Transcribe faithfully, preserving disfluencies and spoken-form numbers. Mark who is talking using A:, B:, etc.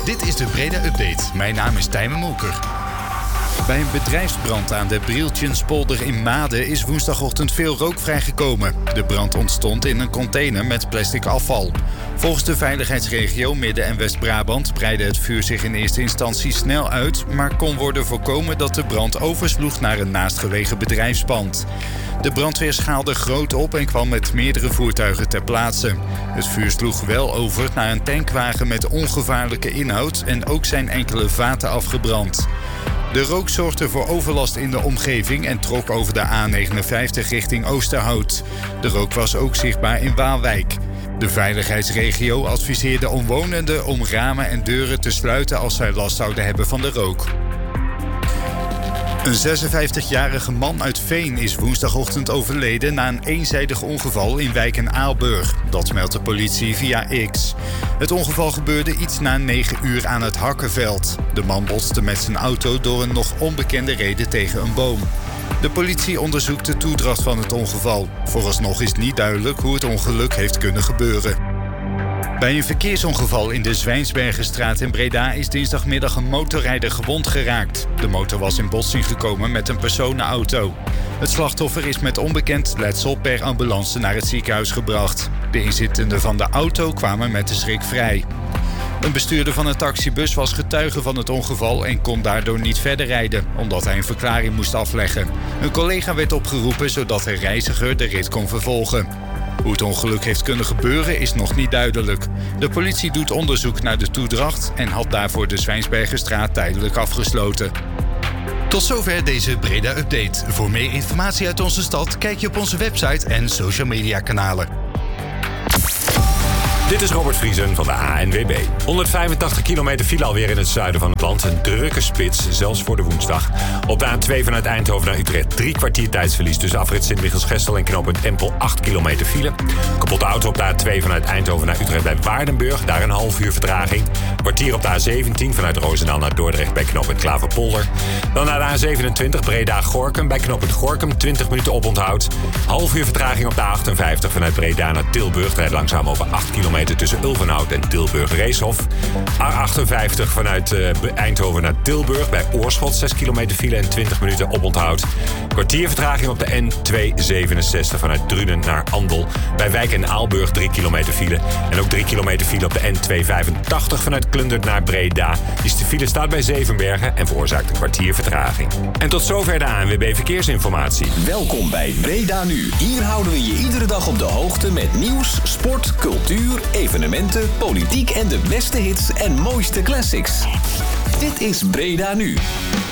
A: Dit is de Breda Update. Mijn naam is Tijmen Molker. Bij een bedrijfsbrand aan de Brieltjenspolder in Maden is woensdagochtend veel rook vrijgekomen. De brand ontstond in een container met plastic afval. Volgens de veiligheidsregio Midden- en West-Brabant breidde het vuur zich in eerste instantie snel uit, maar kon worden voorkomen dat de brand oversloeg naar een naastgelegen bedrijfspand. De brandweer schaalde groot op en kwam met meerdere voertuigen ter plaatse. Het vuur sloeg wel over naar een tankwagen met ongevaarlijke inhoud en ook zijn enkele vaten afgebrand. De rook zorgde voor overlast in de omgeving en trok over de A negenenvijftig richting Oosterhout. De rook was ook zichtbaar in Waalwijk. De veiligheidsregio adviseerde omwonenden om ramen en deuren te sluiten als zij last zouden hebben van de rook. Een zesenvijftigjarige man uit Veen is woensdagochtend overleden na een eenzijdig ongeval in wijk en Aalburg. Dat meldt de politie via X. Het ongeval gebeurde iets na negen uur aan het Hakkenveld. De man botste met zijn auto door een nog onbekende reden tegen een boom. De politie onderzoekt de toedracht van het ongeval. Vooralsnog is niet duidelijk hoe het ongeluk heeft kunnen gebeuren. Bij een verkeersongeval in de Zwijnsbergenstraat in Breda is dinsdagmiddag een motorrijder gewond geraakt. De motor was in botsing gekomen met een personenauto. Het slachtoffer is met onbekend letsel per ambulance naar het ziekenhuis gebracht. De inzittenden van de auto kwamen met de schrik vrij. Een bestuurder van een taxibus was getuige van het ongeval en kon daardoor niet verder rijden, omdat hij een verklaring moest afleggen. Een collega werd opgeroepen zodat de reiziger de rit kon vervolgen. Hoe het ongeluk heeft kunnen gebeuren is nog niet duidelijk. De politie doet onderzoek naar de toedracht en had daarvoor de Zwijnsbergenstraat tijdelijk afgesloten. Tot zover deze Breda Update. Voor meer informatie uit onze stad kijk je op onze website en social media kanalen.
B: Dit is Robert Vriesen van de A N W B. honderdvijfentachtig kilometer file alweer in het zuiden van het land. Een drukke spits, zelfs voor de woensdag. Op de A twee vanuit Eindhoven naar Utrecht. Drie kwartier tijdsverlies tussen afrit Sint-Michiels-Gestel en knooppunt Empel. acht kilometer file. Kapotte auto op de A twee vanuit Eindhoven naar Utrecht bij Waardenburg. Daar een half uur vertraging. Kwartier op de A zeventien vanuit Roosendaal naar Dordrecht bij knooppunt Klaverpolder. Dan naar de A zevenentwintig Breda-Gorkum bij knooppunt Gorkum. twintig minuten oponthoud. Half uur vertraging op de A achtenvijftig vanuit Breda naar Tilburg. Rijdt langzaam over acht kilometer tussen Ulvenhout en Tilburg-Reeshof. A achtenvijftig vanuit uh, Eindhoven naar Tilburg bij Oorschot. zes kilometer file en twintig minuten oponthoud. Kwartier vertraging op de N tweehonderdzevenenzestig vanuit Drunen naar Andel. Bij Wijk en Aalburg drie kilometer file. En ook drie kilometer file op de N tweehonderdvijfentachtig vanuit Klundert naar Breda. Die file staat bij Zevenbergen en veroorzaakt een kwartier vertraging. En tot zover de A N W B Verkeersinformatie.
C: Welkom bij Breda Nu. Hier houden we je iedere dag op de hoogte met nieuws, sport, cultuur, evenementen, politiek en de beste hits en mooiste classics. Dit is Breda Nu.